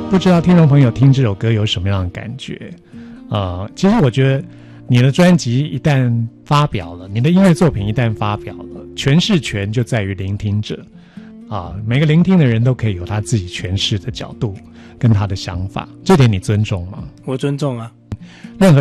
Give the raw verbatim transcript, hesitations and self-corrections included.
不知道听众朋友听这首歌有什么样的感觉？呃，其实我觉得你的专辑一旦发表了，你的音乐作品一旦发表了，诠释权就在于聆听者啊，每个聆听的人都可以有他自己诠释的角度跟他的想法，这点你尊重吗？ 我尊重啊。 任何